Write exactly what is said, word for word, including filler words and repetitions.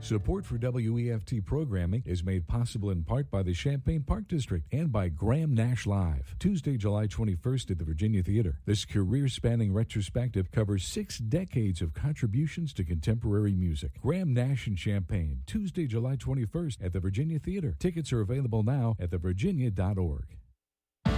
Support for W E F T programming is made possible in part by the Champaign Park District and by Graham Nash Live. Tuesday, July twenty-first at the Virginia Theater. This career-spanning retrospective covers six decades of contributions to contemporary music. Graham Nash and Champaign, Tuesday, July twenty-first at the Virginia Theater. Tickets are available now at the virginia dot org.